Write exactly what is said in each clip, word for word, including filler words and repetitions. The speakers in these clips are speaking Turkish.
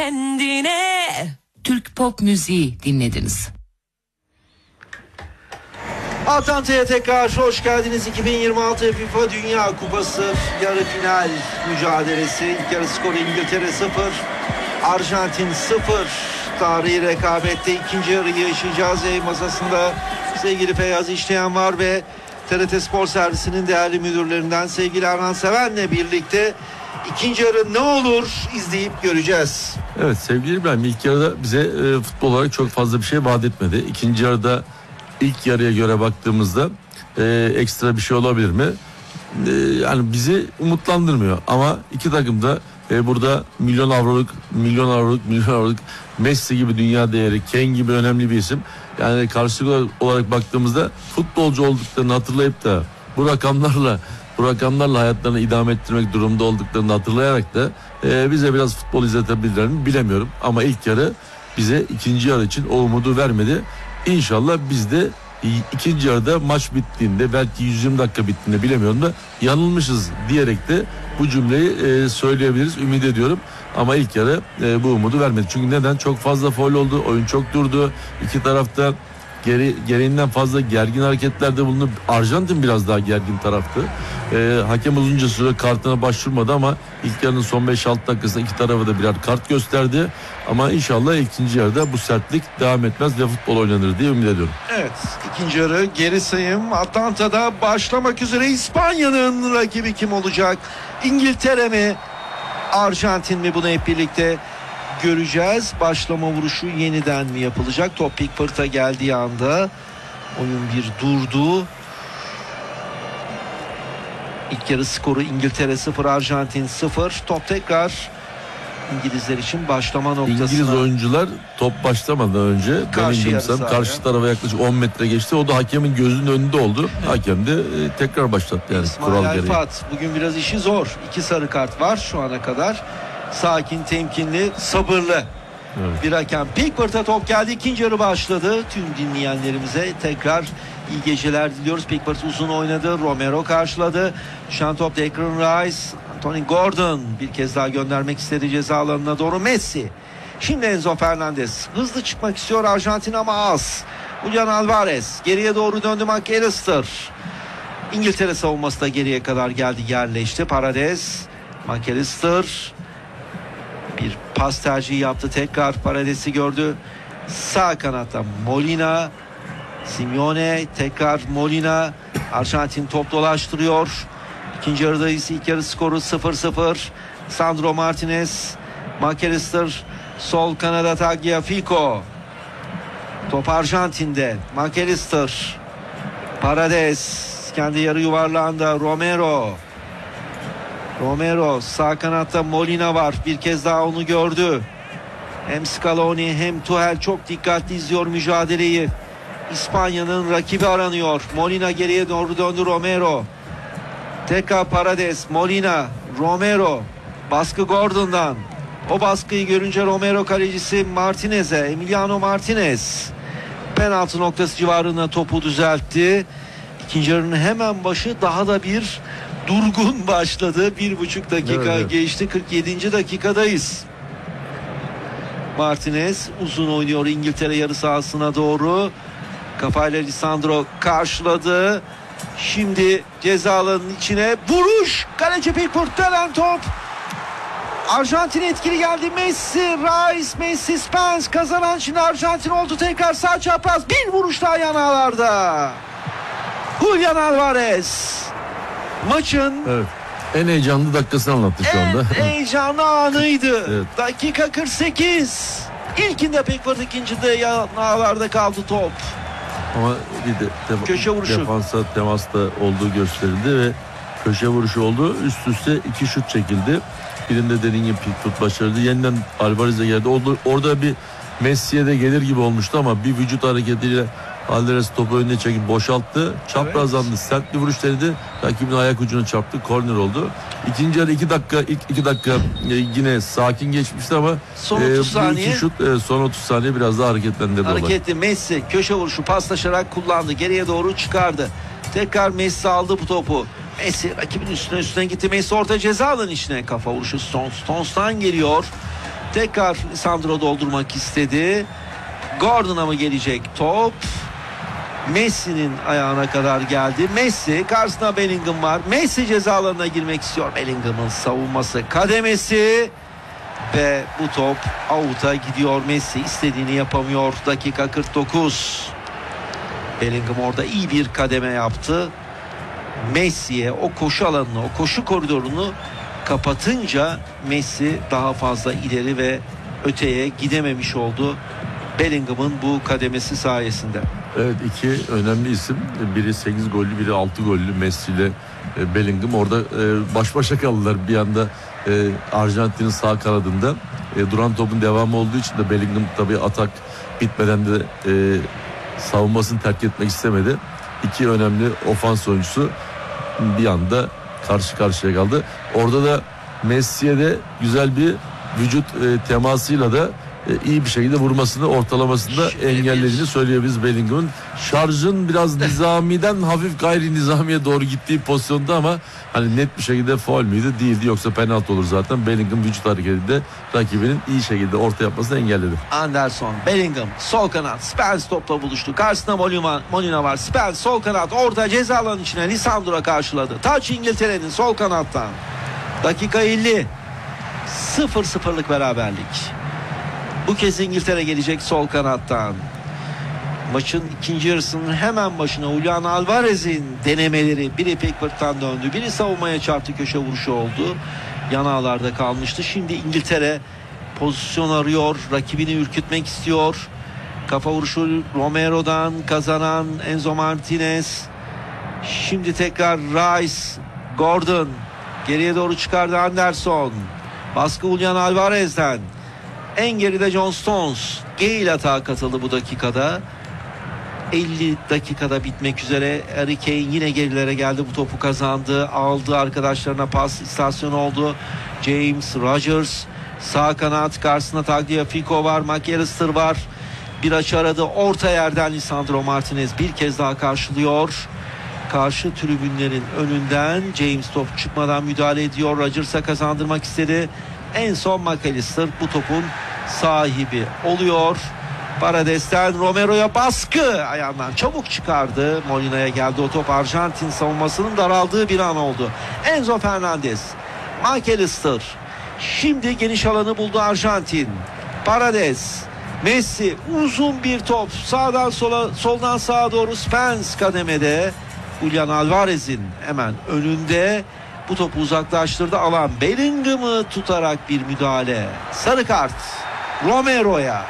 Kendine. Türk pop müziği dinlediniz. Atlanta'ya tekrar hoş geldiniz. iki bin yirmi altı FIFA Dünya Kupası yarı final mücadelesi. İlk yarı skoru İngiltere sıfır, Arjantin sıfır. Tarihi rekabette ikinci yarıyı yaşayacağız. Ev masasında sevgili Feyyaz İşleyen var ve T R T Spor Servisi'nin değerli müdürlerinden sevgili Erhan Seven'le birlikte ikinci yarı ne olur izleyip göreceğiz. Evet sevgili İbrahim, ilk yarıda bize e, futbol olarak çok fazla bir şey vaat etmedi. İkinci yarıda ilk yarıya göre baktığımızda e, ekstra bir şey olabilir mi? E, yani bizi umutlandırmıyor ama iki takım da e, burada milyon avroluk, milyon avroluk, milyon avroluk Messi gibi dünya değeri, Kane gibi önemli bir isim. Yani karşılıklı olarak baktığımızda futbolcu olduklarını hatırlayıp da bu rakamlarla bu rakamlarla hayatlarını idame ettirmek durumunda olduklarını hatırlayarak da e, bize biraz futbol izletebilirlerini bilemiyorum. Ama ilk yarı bize ikinci yarı için o umudu vermedi. İnşallah biz de ikinci yarıda maç bittiğinde, belki yüz yirmi dakika bittiğinde bilemiyorum da yanılmışız diyerek de bu cümleyi e, söyleyebiliriz, ümit ediyorum. Ama ilk yarı e, bu umudu vermedi. Çünkü neden? Çok fazla faul oldu, oyun çok durdu. İki tarafta geri, gereğinden fazla gergin hareketlerde bulundu. Arjantin biraz daha gergin taraftı. E, hakem uzunca süre kartına başvurmadı ama ilk yarının son beş altı dakikasında iki tarafa da birer kart gösterdi. Ama inşallah ikinci yarıda bu sertlik devam etmez ve futbol oynanır diye ümit ediyorum. Evet, ikinci yarı geri sayım Atlanta'da başlamak üzere. İspanya'nın rakibi kim olacak? İngiltere mi? Arjantin mi? Bunu hep birlikte göreceğiz. Başlama vuruşu yeniden mi yapılacak? Top Pickford'a geldiği anda oyun bir durdu. İlk yarı skoru İngiltere sıfır, Arjantin sıfır. Top tekrar İngilizler için başlama noktasına. İngiliz oyuncular top başlamadan önce Karşı Bellingham karşı tarafa yaklaşık on metre geçti. O da hakemin gözünün önünde oldu. Evet. Hakem de e, tekrar başlattı yani. İsmail Elfat bugün biraz işi zor. İki sarı kart var şu ana kadar. Sakin, temkinli, sabırlı. Evet. Bir hakem. Pickford'a top geldi. İkinci yarı başladı. Tüm dinleyenlerimize tekrar iyi geceler diliyoruz. Pickford uzun oynadı. Romero karşıladı. Düşen top Declan Rice. Anthony Gordon bir kez daha göndermek istedi ceza alanına doğru. Messi. Şimdi Enzo Fernandez. Hızlı çıkmak istiyor Arjantin ama az. Julian Alvarez. Geriye doğru döndü McAllister. İngiltere savunması da geriye kadar geldi, yerleşti. Paredes. McAllister. Bir pas tercihi yaptı. Tekrar Paredes'i gördü. Sağ kanatta Molina. Simeone. Tekrar Molina. Arjantin top dolaştırıyor. İkinci yarıdayız. İlk yarı skoru sıfır sıfır. Sandro Martinez. McAllister. Sol kanada Tagliafico. Top Arjantin'de. McAllister. Paredes. Kendi yarı yuvarlağında Romero. Romero. Sağ kanatta Molina var. Bir kez daha onu gördü. Hem Scaloni hem Tuchel çok dikkatli izliyor mücadeleyi. İspanya'nın rakibi aranıyor. Molina geriye doğru döndü. Romero. Tekrar Paredes, Molina, Romero. Baskı Gordon'dan. O baskıyı görünce Romero kalecisi Martinez'e, Emiliano Martinez penaltı noktası civarına topu düzeltti. İkinci yarının hemen başı daha da bir durgun başladı. Bir buçuk dakika evet, geçti. kırk yedinci dakikadayız. Martinez uzun oynuyor İngiltere yarı sahasına doğru. Kafayla Lisandro karşıladı. Şimdi ceza alanının içine vuruş. Kaleci Pickford'dan top. Arjantin etkili geldi. Messi, Rice, Messi, Spence kazanan şimdi Arjantin oldu. Tekrar sağ çapraz. Bir vuruş daha yanağlarda. Julian Alvarez. Maçın evet, en heyecanlı dakikasını anlattı şu anda. En heyecanlı anıydı. Evet. Dakika kırk sekiz. İlkinde Pickford, ikincide yanağlarda kaldı top. Ama bir de def- köşe vuruşu. Defansa temasta olduğu gösterildi ve köşe vuruşu oldu. Üst üste iki şut çekildi. Birinde dediğim gibi Pickford başardı. Yeniden Alvarez'e geldi. Orada, orada bir Messi'ye de gelir gibi olmuştu ama bir vücut hareketiyle Alvarez topu önüne çekip boşalttı. Çaprazlandı. Evet. Sert bir vuruş denedi. Rakibin ayak ucuna çarptı. Korner oldu. İkinci yarı iki dakika ilk iki dakika yine sakin geçmişti ama son otuz e, saniye iki şut e, son otuz saniye biraz daha hareketlendirdi. Hareketli olay. Messi köşe vuruşu paslaşarak kullandı. Geriye doğru çıkardı. Tekrar Messi aldı bu topu. Messi rakibin üstüne üstüne gitti. Messi orta ceza alanı içine kafa vuruşu. Stones, Stones'tan geliyor. Tekrar Lisandro doldurmak istedi. Gordon'a mı gelecek top? Messi'nin ayağına kadar geldi. Messi, karşısında Bellingham var. Messi ceza alanına girmek istiyor. Bellingham'ın savunması kademesi ve bu top out'a gidiyor. Messi istediğini yapamıyor. Dakika kırk dokuz. Bellingham orada iyi bir kademe yaptı. Messi'ye o koşu alanını, o koşu koridorunu kapatınca Messi daha fazla ileri ve öteye gidememiş oldu. Bellingham'ın bu kademesi sayesinde. Evet, iki önemli isim. Biri sekiz gollü, biri altı gollü, Messi ile Bellingham. Orada baş başa kaldılar. Bir anda Arjantin'in sağ kanadında duran topun devamı olduğu için de Bellingham tabii atak bitmeden de savunmasını terk etmek istemedi. İki önemli ofans oyuncusu bir anda karşı karşıya kaldı. Orada da Messi'ye de güzel bir vücut temasıyla da iyi bir şekilde vurmasını, ortalamasında Şöyle engellediğini bir... söyleyebiliriz Bellingham'ın. Şarjın biraz nizamiden hafif gayri nizamiye doğru gittiği pozisyonda ama hani net bir şekilde faul müydü? Değildi, yoksa penaltı olur zaten. Bellingham vücut hareketinde rakibinin iyi şekilde orta yapmasını engelledi. Anderson, Bellingham, sol kanat, Spence topla buluştu. Karşısında Molina, Molina var. Spence sol kanat, orta ceza alanının içine Lisandro'a karşıladı. Taç İngiltere'nin sol kanattan. Dakika elli. sıfır sıfırlık beraberlik. Bu kez İngiltere gelecek sol kanattan. Maçın ikinci yarısının hemen başına Julian Alvarez'in denemeleri, biri Pickford'tan döndü, biri savunmaya çarptı, köşe vuruşu oldu. Yan ağlarda kalmıştı. Şimdi İngiltere pozisyon arıyor, rakibini ürkütmek istiyor. Kafa vuruşu Romero'dan kazanan Enzo Martinez. Şimdi tekrar Rice, Gordon geriye doğru çıkardı. Anderson, baskı Julian Alvarez'den. En geride John Stones. Gale atağa katıldı bu dakikada. elli dakikada bitmek üzere. Harry Kane yine gerilere geldi. Bu topu kazandı. Aldı, arkadaşlarına pas istasyonu oldu. James Rodgers. Sağ kanat, karşısında Tagliafico var. McAllister var. Bir açı aradı. Orta yerden Lisandro Martinez bir kez daha karşılıyor. Karşı tribünlerin önünden James top çıkmadan müdahale ediyor. Rodgers'a kazandırmak istedi. En son McAllister bu topun sahibi oluyor. Parades'ten Romero'ya baskı, ayağından çabuk çıkardı. Molina'ya geldi o top. Arjantin savunmasının daraldığı bir an oldu. Enzo Fernandez, McAllister. Şimdi geniş alanı buldu Arjantin. Parades, Messi, uzun bir top. Sağdan sola, soldan sağa doğru Spence kademede. Julian Alvarez'in hemen önünde. Bu topu uzaklaştırdı alan. Bellingham'ı tutarak bir müdahale. Sarı kart Romero'ya.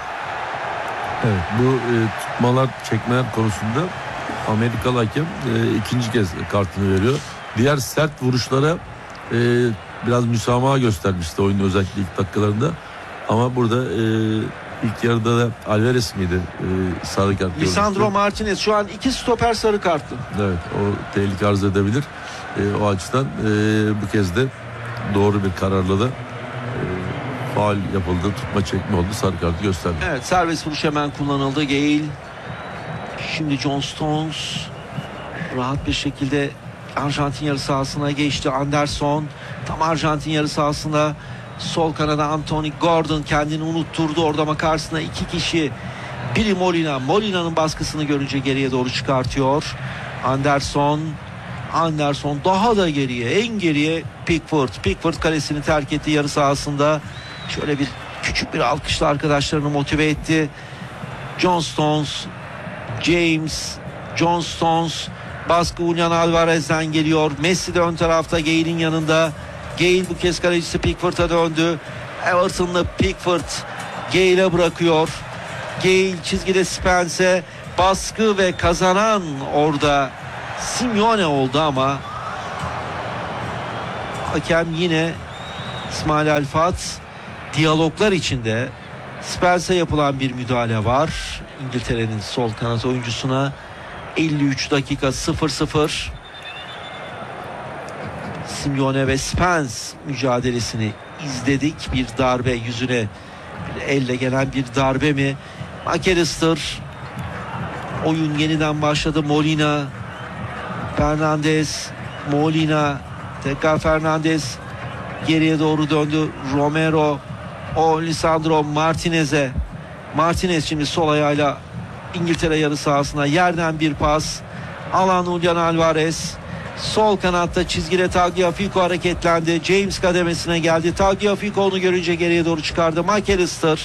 Evet, bu e, tutmalar, çekmeler konusunda Amerikalı hakem e, ikinci kez kartını veriyor. Diğer sert vuruşlara e, biraz müsamaha göstermişti oyunun özellikle ilk dakikalarında. Ama burada e, ilk yarıda da Alvarez miydi e, sarı kart? Lisandro Martinez şu an iki stoper sarı kartlı. Evet, o tehlike arz edebilir. E, o açıdan e, bu kez de doğru bir kararla da e, faul yapıldı, tutma çekme oldu, sarı kartı gösterdi. Evet, serbest vuruş hemen kullanıldı. Gale. Şimdi John Stones rahat bir şekilde Arjantin yarı sahasına geçti. Anderson tam Arjantin yarı sahasında, sol kanada Anthony Gordon kendini unutturdu orada ama karşısında iki kişi. Biri Molina. Molina'nın baskısını görünce geriye doğru çıkartıyor. Anderson Anderson daha da geriye, en geriye Pickford. Pickford kalesini terk etti yarı sahasında. Şöyle bir küçük bir alkışla arkadaşlarını motive etti. John Stones, James, John Stones, baskı Julian Alvarez'den geliyor. Messi de ön tarafta Gale'in yanında. Gale bu kez kalecisi Pickford'a döndü. Everton'la Pickford Gale'e bırakıyor. Gale çizgide Spence'e baskı ve kazanan orada Simeone oldu ama hakem yine İsmail Alfat diyaloglar içinde. Spence'e yapılan bir müdahale var. İngiltere'nin sol kanat oyuncusuna. elli üç dakika sıfır sıfır. Simeone ve Spence mücadelesini izledik. Bir darbe yüzüne, bir elle gelen bir darbe mi? McAllister, oyun yeniden başladı. Molina, Fernandez, Molina, tekrar Fernandez geriye doğru döndü. Romero, o Lisandro Martinez'e. Martinez şimdi sol ayağıyla İngiltere yarı sahasına yerden bir pas. Alan Julian Alvarez. Sol kanatta çizgide Tagliafico hareketlendi. James kademesine geldi. Tagliafico onu görünce geriye doğru çıkardı. McAllister.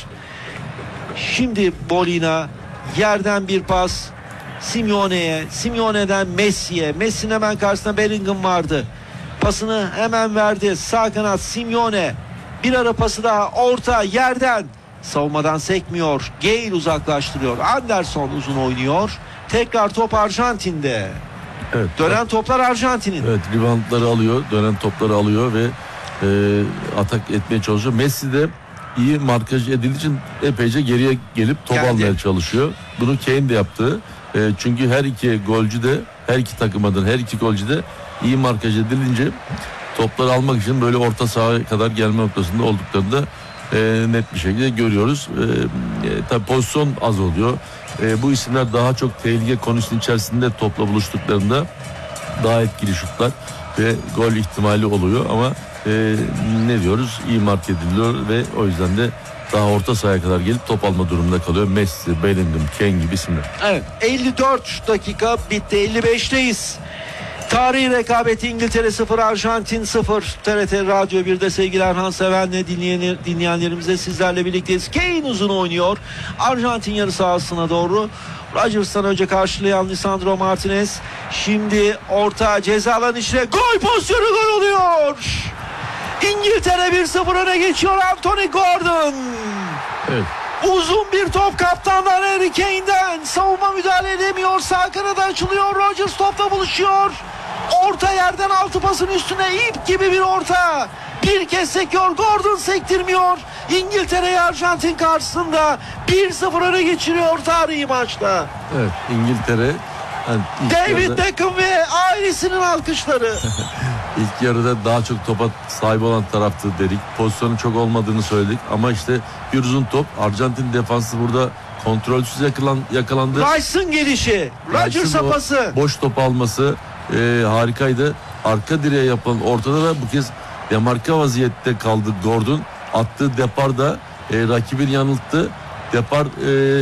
Şimdi Molina. Yerden bir pas. Simeone'ye. Simeone'den Messi'ye. Messi'nin hemen karşısında Bellingham vardı. Pasını hemen verdi. Sağ kanat Simeone. Bir ara pası daha. Orta yerden. Savunmadan sekmiyor. Gale uzaklaştırıyor. Anderson uzun oynuyor. Tekrar top Arjantin'de. Evet, Dönen toplar Arjantin'in. Evet, reboundları alıyor, dönen topları alıyor ve e, atak etmeye çalışıyor. Messi de iyi markaj edildiği için epeyce geriye gelip top Geldi. almaya çalışıyor. Bunu Kane de yaptı. E, çünkü her iki golcü de, her iki takım adına her iki golcü de iyi markaj edilince topları almak için böyle orta sahaya kadar gelme noktasında olduklarını da e, net bir şekilde görüyoruz. E, e, tabii pozisyon az oluyor. E, bu isimler daha çok tehlike konusунun içerisinde topla buluştuklarında daha etkili şutlar ve gol ihtimali oluyor ama e, ne diyoruz, iyi mark ediliyor ve o yüzden de daha orta sahaya kadar gelip top alma durumunda kalıyor. Messi, Bellingham, Kane gibi isimler. Evet, elli dört dakika bitti. elli beşteyiz. Tarihi rekabeti İngiltere sıfır, Arjantin sıfır. T R T Radyo birde sevgili Erhan Seven'le dinleyen, dinleyenlerimize sizlerle birlikteyiz. Kane uzun oynuyor. Arjantin yarı sahasına doğru. Rodgers'tan önce karşılayan Lisandro Martinez. Şimdi orta ceza alanı içine gol pozisyonu, gol oluyor. İngiltere bir sıfır öne geçiyor. Anthony Gordon. Evet. Uzun bir top kaptandan Harry Kane'den. Savunma müdahale edemiyor. Sağ kanada açılıyor. Rodgers topla buluşuyor. Orta yerden altı pasın üstüne ip gibi bir orta. Bir kez sekiyor. Gordon sektirmiyor. İngiltere'yi Arjantin karşısında bir sıfır öne geçiriyor tarihi maçta. Evet, İngiltere yani David yarıda, Beckham ve ailesinin alkışları. ilk yarıda daha çok topa sahip olan taraftı dedik. Pozisyonun çok olmadığını söyledik ama işte bir uzun top. Arjantin defansı burada kontrolsüz yakalan, yakalandı. Rice'ın gelişi. Rodgers'a Rice'ın o pası. boş top alması e, harikaydı. Arka direğe yapılan ortada da bu kez demarka vaziyette kaldı Gordon. Attığı depar da e, rakibini yanılttı. Depar e,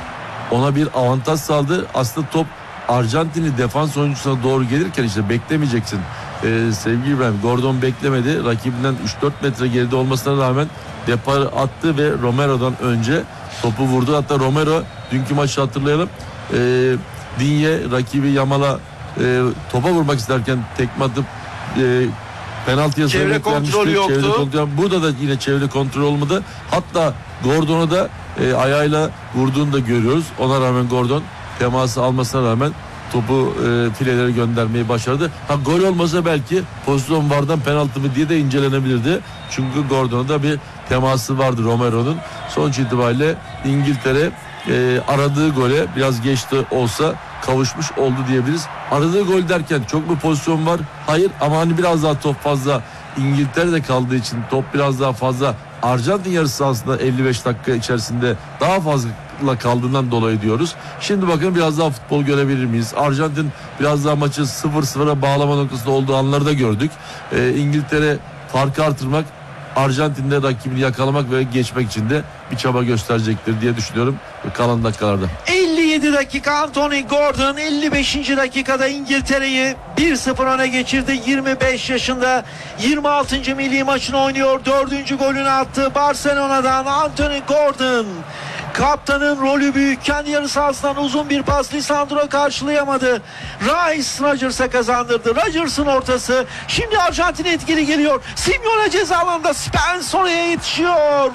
ona bir avantaj sağladı. Aslında top Arjantinli defans oyuncusuna doğru gelirken işte beklemeyeceksin. Ee, sevgili İbrahim, Gordon beklemedi. Rakibinden üç dört metre geride olmasına rağmen deparı attı ve Romero'dan önce topu vurdu. Hatta Romero, dünkü maçı hatırlayalım. Ee, Dinye rakibi Yamal'a e, topa vurmak isterken tekme atıp e, penaltıya Çevre sebep kontrolü vermişti. yoktu. Çevre kontrolü. Burada da yine çevre kontrolü olmadı. Hatta Gordon'u da e, ayağıyla vurduğunu da görüyoruz. Ona rağmen Gordon teması almasına rağmen topu e, filelere göndermeyi başardı. Ha, gol olmasa belki pozisyon vardan penaltı mı diye de incelenebilirdi. Çünkü Gordon'un da bir teması vardı Romero'nun. Sonuç itibariyle İngiltere e, aradığı gole biraz geç de olsa kavuşmuş oldu diyebiliriz. Aradığı gol derken çok mu pozisyon var? Hayır, ama hani biraz daha top fazla İngiltere'de kaldığı için top biraz daha fazla Arjantin yarı sahasında elli beş dakika içerisinde daha fazla kaldığından dolayı diyoruz. Şimdi bakın biraz daha futbol görebilir miyiz? Arjantin biraz daha maçı sıfır sıfıra bağlama noktasında olduğu anları da gördük. Ee, İngiltere farkı artırmak, Arjantin'de rakibini yakalamak ve geçmek için de bir çaba gösterecektir diye düşünüyorum kalan dakikalarda. elli yedi dakika Anthony Gordon elli beşinci dakikada İngiltere'yi bir sıfır öne geçirdi. yirmi beş yaşında yirmi altıncı milli maçını oynuyor. dördüncü golünü attı Barcelona'dan Anthony Gordon. Kaptanın rolü büyük. Kendi yarı sahasından uzun bir pas. Lisandro karşılayamadı. Rice Rodgers'a kazandırdı. Rodgers'ın ortası. Şimdi Arjantin etkili geliyor. Simeone ceza alanında. Spence oraya yetişiyor.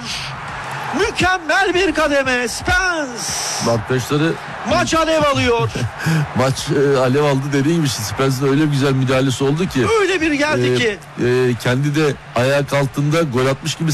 Mükemmel bir kademe. Spence. Arkadaşları Maç alev alıyor. maç e, alev aldı dediğim gibi Spence'ın öyle güzel müdahalesi oldu ki. Öyle bir geldi e, ki. E, kendi de ayak altında gol atmış gibi